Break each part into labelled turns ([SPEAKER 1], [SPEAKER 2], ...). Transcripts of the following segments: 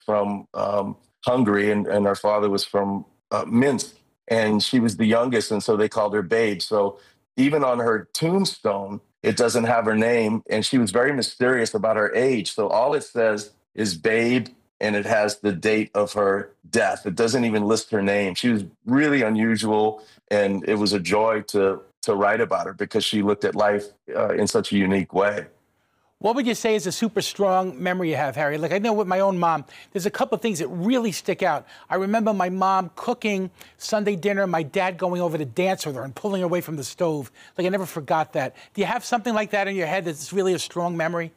[SPEAKER 1] from Hungary, and her father was from Minsk, and she was the youngest, and so they called her Babe. So even on her tombstone, it doesn't have her name, and she was very mysterious about her age. So all it says is Babe, and it has the date of her death. It doesn't even list her name. She was really unusual, and it was a joy to write about her because she looked at life in such a unique way.
[SPEAKER 2] What would you say is a super strong memory you have, Harry? Like, I know with my own mom, there's a couple of things that really stick out. I remember my mom cooking Sunday dinner, my dad going over to dance with her and pulling her away from the stove. Like, I never forgot that. Do you have something like that in your head that's really a strong memory?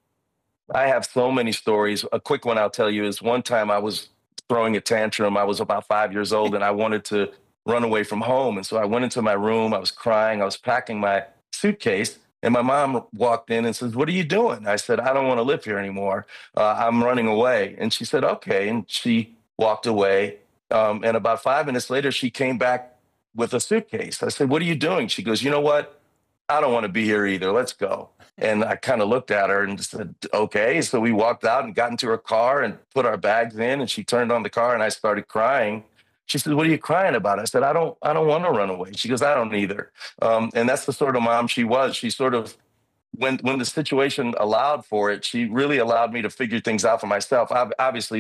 [SPEAKER 1] I have so many stories. A quick one I'll tell you is one time I was throwing a tantrum. I was about 5 years old and I wanted to run away from home. And so I went into my room. I was crying. I was packing my suitcase. And my mom walked in and says, "What are you doing?" I said, "I don't want to live here anymore. I'm running away." And she said, "Okay." And she walked away. And about 5 minutes later, she came back with a suitcase. I said, "What are you doing?" She goes, "You know what? I don't want to be here either. Let's go." And I kind of looked at her and said, "Okay." So we walked out and got into her car and put our bags in, and she turned on the car and I started crying. She said, "What are you crying about?" I said, I don't want to run away." She goes, "I don't either." And that's the sort of mom she was. She sort of, when the situation allowed for it, she really allowed me to figure things out for myself. Obviously,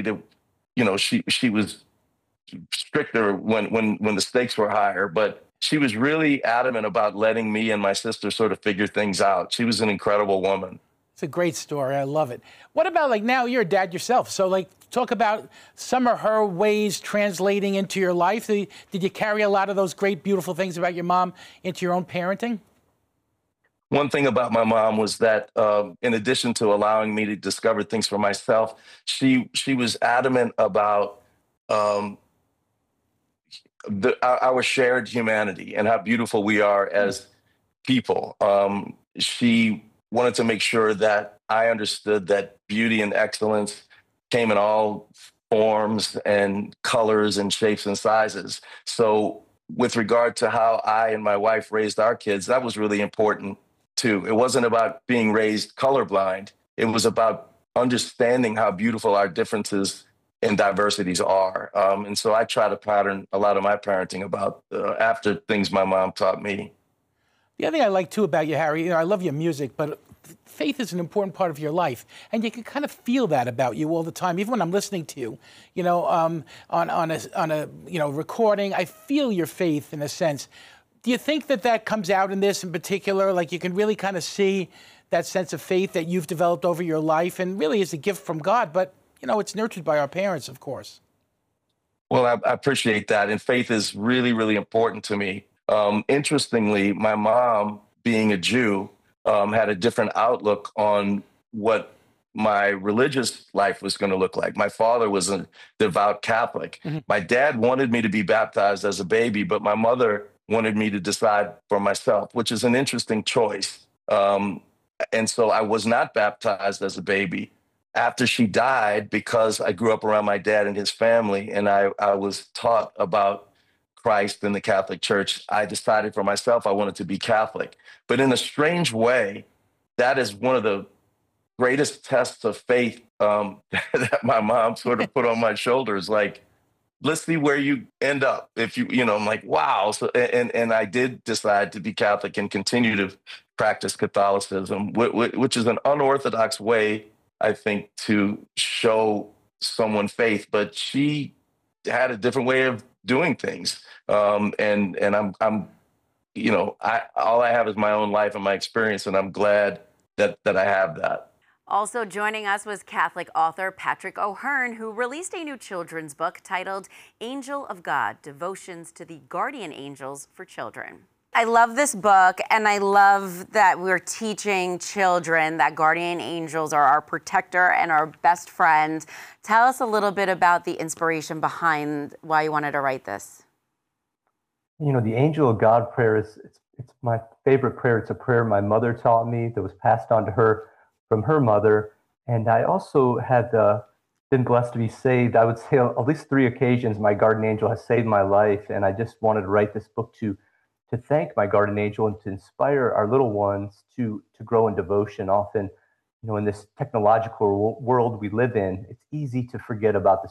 [SPEAKER 1] she was stricter when the stakes were higher, but she was really adamant about letting me and my sister sort of figure things out. She was an incredible woman.
[SPEAKER 2] It's a great story. I love it. What about, like, now you're a dad yourself? So, like, talk about some of her ways translating into your life. Did you carry a lot of those great, beautiful things about your mom into your own parenting?
[SPEAKER 1] One thing about my mom was that, in addition to allowing me to discover things for myself, she was adamant about um, our shared humanity and how beautiful we are as people. She wanted to make sure that I understood that beauty and excellence came in all forms and colors and shapes and sizes. So, with regard to how I and my wife raised our kids, that was really important too. It wasn't about being raised colorblind, it was about understanding how beautiful our differences and diversities are. And so I try to pattern a lot of my parenting about after things my mom taught me.
[SPEAKER 2] The other thing I like, too, about you, Harry, I love your music, but faith is an important part of your life. And you can kind of feel that about you all the time. Even when I'm listening to you, on a recording, I feel your faith in a sense. Do you think that comes out in this in particular? Like, you can really kind of see that sense of faith that you've developed over your life, and really is a gift from God, but, it's nurtured by our parents, of course.
[SPEAKER 1] Well, I appreciate that. And faith is really, really important to me. Interestingly, my mom, being a Jew, had a different outlook on what my religious life was going to look like. My father was a devout Catholic. My dad wanted me to be baptized as a baby, but my mother wanted me to decide for myself, which is an interesting choice. And so I was not baptized as a baby. After she died, because I grew up around my dad and his family, and I was taught about Christ and the Catholic Church, I decided for myself I wanted to be Catholic. But in a strange way, that is one of the greatest tests of faith that my mom sort of put on my shoulders. Like, let's see where you end up. If I'm like, wow. So, and I did decide to be Catholic and continue to practice Catholicism, which is an unorthodox way, I think, to show someone faith. But she had a different way of doing things. And I'm all I have is my own life and my experience, and I'm glad that I have that.
[SPEAKER 3] Also joining us was Catholic author Patrick O'Hearn, who released a new children's book titled Angel of God, Devotions to the Guardian Angels for Children. I love this book, and I love that we're teaching children that guardian angels are our protector and our best friend. Tell us a little bit about the inspiration behind why you wanted to write this.
[SPEAKER 4] The Angel of God prayer it's my favorite prayer. It's a prayer my mother taught me that was passed on to her from her mother. And I also had been blessed to be saved. I would say on at least 3 occasions my guardian angel has saved my life. And I just wanted to write this book to thank my guardian angel and to inspire our little ones to grow in devotion. Often, in this technological world we live in, it's easy to forget about the